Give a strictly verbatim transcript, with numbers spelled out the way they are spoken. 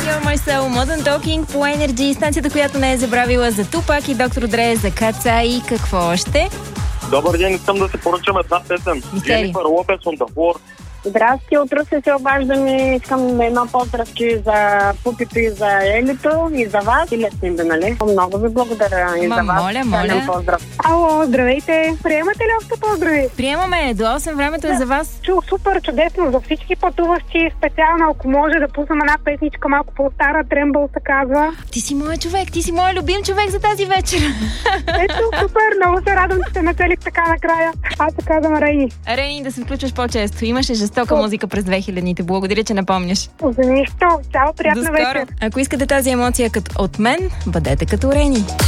You're My Soul, Modern Talking по Energy, станцията, която не е забравила за Тупак и Доктор Дре, за Каца и какво още? Добър ден, искам да се поръчам една песен. Дженифър Лопес on the floor. Здрасти, утре се се обаждам и искам едно поздравки за Пупито и за Елито и за вас и Лесинда, нали? Много ви благодаря и Ма, за вас. моля, моля. Поздрав. Ало, здравейте. Приемате ли още поздрави? Приемаме, до осем времето е за вас. Чу, супер, чудесно за всички пътуващи, специално ако може да пуснем една песничка малко по-стара, Трембъл се казва. Ти си моят човек, ти си моят любим човек за тази вечер. Ето, супер, много се радвам, че се нацелих така накрая. Аз се казвам Рейни. Рейни, да се включваш по-често. Имаше жестока музика през две хилядните. Благодаря, че напомняш. За нищо. Чао, приятна До скоро. вечер. Ако искате тази емоция като от мен, бъдете като Рейни.